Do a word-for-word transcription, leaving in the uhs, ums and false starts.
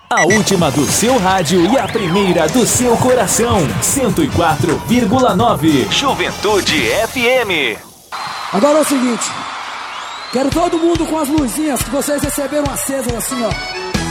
A última do seu rádio e a primeira do seu coração. cento e quatro vírgula nove Juventude F M. Agora é o seguinte. Quero todo mundo com as luzinhas que vocês receberam acesas assim, ó.